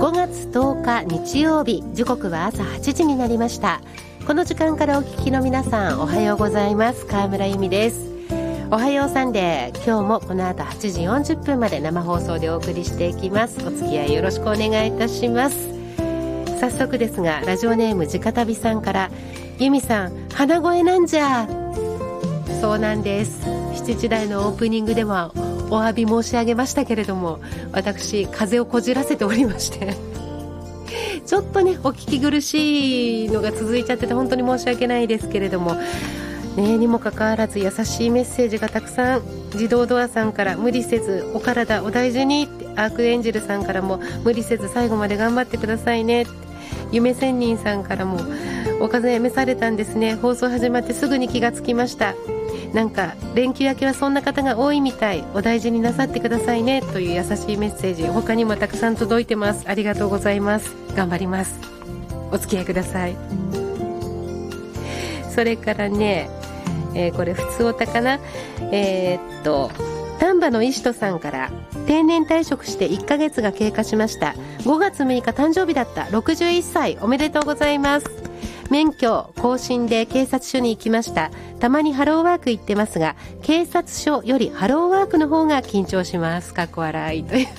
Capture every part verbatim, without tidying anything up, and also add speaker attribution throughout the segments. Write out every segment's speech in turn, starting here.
Speaker 1: ごがつとおか日曜日、時刻は朝はちじになりました。この時間からお聞きの皆さん、おはようございます。川村由美です。おはようサンデー、今日もこの後はちじよんじゅっぷんまで生放送でお送りしていきます。お付き合いよろしくお願いいたします。早速ですが、ラジオネームじかたびさんから、由美さん鼻声なんじゃ。そうなんです。しちじ台のオープニングではお詫び申し上げましたけれども、私風邪をこじらせておりましてちょっとねお聞き苦しいのが続いちゃってて本当に申し訳ないですけれどもね、にもかかわらず優しいメッセージがたくさん、自動ドアさんから無理せずお体お大事にって、アークエンジェルさんからも無理せず最後まで頑張ってくださいねって、夢仙人さんからもお風邪召されたんですね、放送始まってすぐに気がつきました、なんか連休明けはそんな方が多いみたい、お大事になさってくださいねという優しいメッセージ、他にもたくさん届いてます。ありがとうございます。頑張ります。お付き合いください。それからね、えー、これ普通おたかな、えー、っと丹波の石戸さんから、定年退職していっかげつが経過しました。ごがつむいか誕生日だった。ろくじゅういっさい、おめでとうございます。免許更新で警察署に行きました。たまにハローワーク行ってますが、警察署よりハローワークの方が緊張します。かっこ笑いという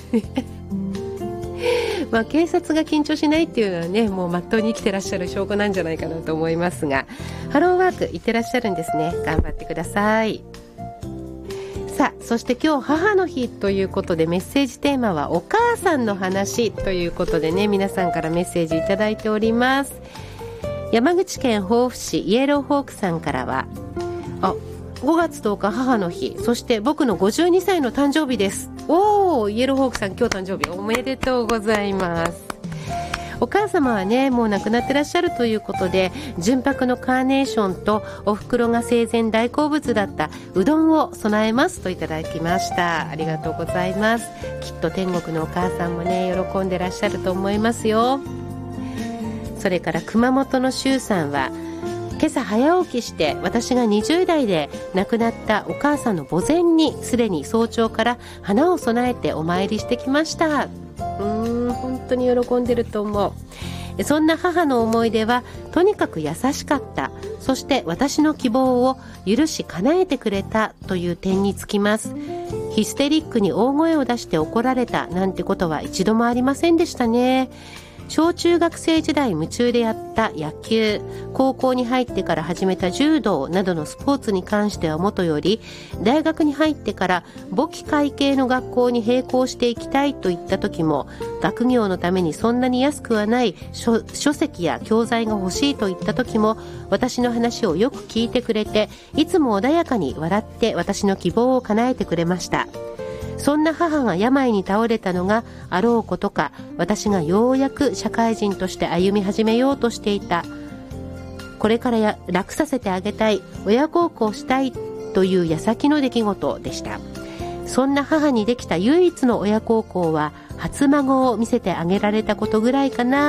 Speaker 1: まあ警察が緊張しないっていうのはね、もうまっとうに生きてらっしゃる証拠なんじゃないかなと思いますが、ハローワーク行ってらっしゃるんですね。頑張ってください。さあ、そして今日母の日ということで、メッセージテーマはお母さんの話ということでね、皆さんからメッセージいただいております。山口県防府市イエローホークさんからは、あ、ごがつとおか母の日、そして僕のごじゅうにさいの誕生日です。おー、イエローホークさん今日誕生日おめでとうございます。お母様はね、もう亡くなってらっしゃるということで、純白のカーネーションとお袋が生前大好物だったうどんを備えますといただきました。ありがとうございます。きっと天国のお母さんもね、喜んでらっしゃると思いますよ。それから熊本の周さんは、今朝早起きして私がにじゅう代で亡くなったお母さんの墓前にすでに早朝から花を備えてお参りしてきました。うーん、本当に喜んでると思う。そんな母の思い出はとにかく優しかった、そして私の希望を許し叶えてくれたという点につきます。ヒステリックに大声を出して怒られたなんてことは一度もありませんでしたね。小中学生時代夢中でやった野球、高校に入ってから始めた柔道などのスポーツに関してはもとより、大学に入ってから簿記会計の学校に並行していきたいといった時も、学業のためにそんなに安くはない書、書籍や教材が欲しいといった時も、私の話をよく聞いてくれて、いつも穏やかに笑って私の希望を叶えてくれました。そんな母が病に倒れたのがあろうことか、私がようやく社会人として歩み始めようとしていた、これからや楽させてあげたい、親孝行したいという矢先の出来事でした。そんな母にできた唯一の親孝行は、初孫を見せてあげられたことぐらいかな